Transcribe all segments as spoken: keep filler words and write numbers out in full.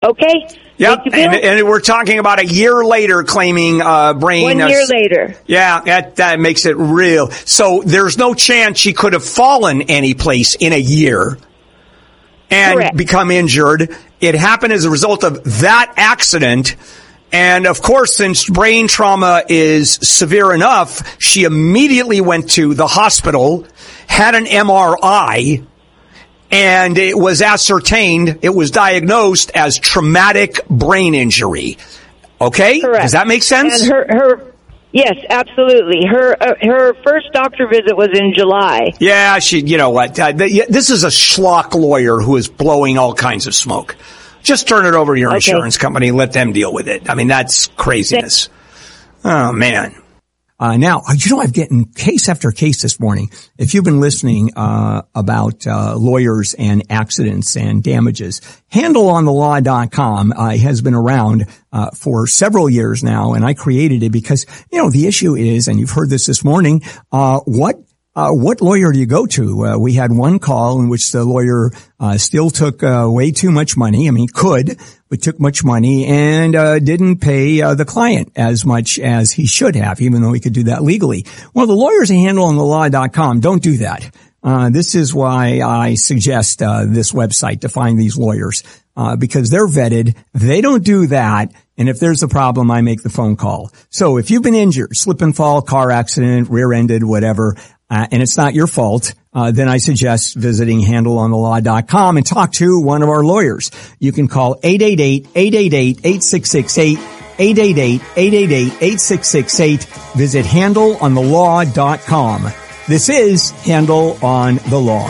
Okay? Yep, and, and we're talking about a year later claiming uh, brain... One year uh, later. Yeah, that, that makes it real. So there's no chance she could have fallen any place in a year and Correct. become injured. It happened as a result of that accident. And, of course, since brain trauma is severe enough, she immediately went to the hospital, had an M R I, and it was ascertained, it was diagnosed as traumatic brain injury. Okay? Correct. Does that make sense? And her, her, yes, absolutely. Her, uh, her first doctor visit was in July. Yeah, she, you know what? Uh, th- this is a schlock lawyer who is blowing all kinds of smoke. Just turn it over to your okay. insurance company and let them deal with it. I mean, that's craziness. Oh, man. Uh, now, you know, I've gotten case after case this morning. If you've been listening, uh, about, uh, lawyers and accidents and damages, handle on the law dot com, uh, has been around, uh, for several years now. And I created it because, you know, the issue is, and you've heard this this morning, uh, what Uh, what lawyer do you go to? Uh, we had one call in which the lawyer, uh, still took, uh, way too much money. I mean, could, but took much money and, uh, didn't pay, uh, the client as much as he should have, even though he could do that legally. Well, the lawyers at handle on the law dot com don't do that. Uh, this is why I suggest, uh, this website to find these lawyers, uh, because they're vetted. They don't do that. And if there's a problem, I make the phone call. So if you've been injured, slip and fall, car accident, rear-ended, whatever, Uh, and it's not your fault, uh, then I suggest visiting handle on the law dot com and talk to one of our lawyers. You can call eight eight eight, eight eight eight, eight six six eight, eight eight eight, eight eight eight, eight six six eight. Visit handle on the law dot com. This is Handle on the Law.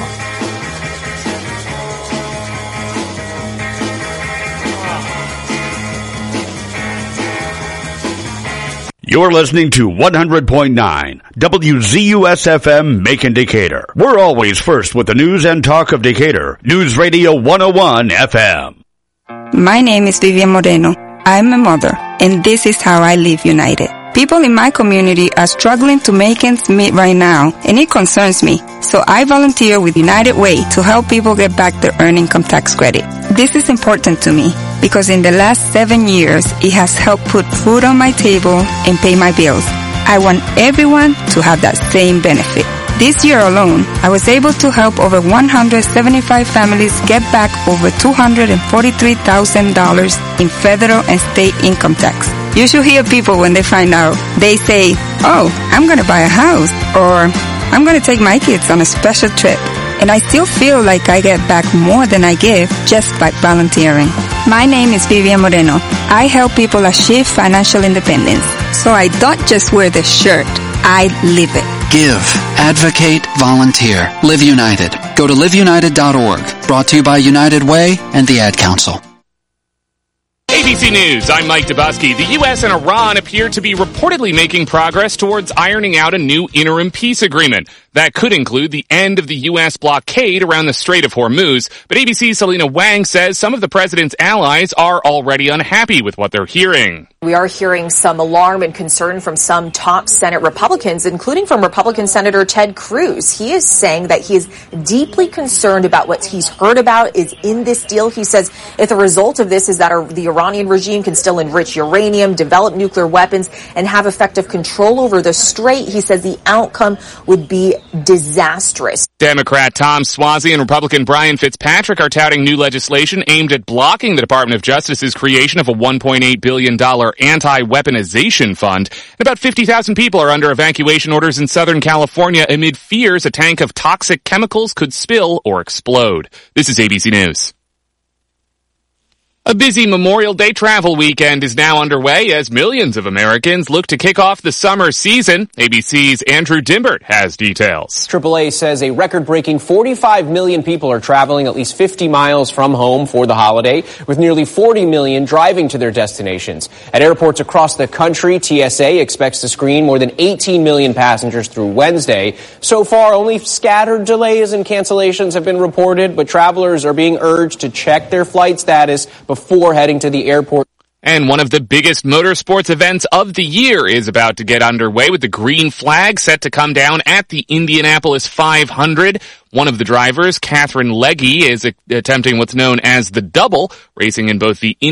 You're listening to one hundred point nine W Z U S F M Macon Decatur. We're always first with the news and talk of Decatur. News Radio one oh one F M. My name is Vivian Moreno. I'm a mother, and this is how I live united. People in my community are struggling to make ends meet right now, and it concerns me. So I volunteer with United Way to help people get back their earned income tax credit. This is important to me because in the last seven years, it has helped put food on my table and pay my bills. I want everyone to have that same benefit. This year alone, I was able to help over one hundred seventy-five families get back over two hundred forty-three thousand dollars in federal and state income tax. You should hear people when they find out. They say, oh, I'm going to buy a house, or I'm going to take my kids on a special trip. And I still feel like I get back more than I give just by volunteering. My name is Vivian Moreno. I help people achieve financial independence. So I don't just wear the shirt, I live it. Give, advocate, volunteer. Live United. Go to live united dot org. Brought to you by United Way and the Ad Council. A B C News, I'm Mike Dubusky. The U S and Iran appear to be reportedly making progress towards ironing out a new interim peace agreement. That could include the end of the U S blockade around the Strait of Hormuz. But A B C's Selena Wang says some of the president's allies are already unhappy with what they're hearing. We are hearing some alarm and concern from some top Senate Republicans, including from Republican Senator Ted Cruz. He is saying that he is deeply concerned about what he's heard about is in this deal. He says if the result of this is that the Iranian regime can still enrich uranium, develop nuclear weapons, and have effective control over the strait, he says the outcome would be disastrous. Democrat Tom Suozzi and Republican Brian Fitzpatrick are touting new legislation aimed at blocking the Department of Justice's creation of a one point eight billion dollars anti-weaponization fund. And about fifty thousand people are under evacuation orders in Southern California amid fears a tank of toxic chemicals could spill or explode. This is A B C News. A busy Memorial Day travel weekend is now underway as millions of Americans look to kick off the summer season. A B C's Andrew Dimbert has details. triple A says a record-breaking forty-five million people are traveling at least fifty miles from home for the holiday, with nearly forty million driving to their destinations. At airports across the country, T S A expects to screen more than eighteen million passengers through Wednesday. So far, only scattered delays and cancellations have been reported, but travelers are being urged to check their flight status before heading to the airport. And one of the biggest motorsports events of the year is about to get underway with the green flag set to come down at the Indianapolis five hundred. One of the drivers, Catherine Legge, is attempting what's known as the double, racing in both the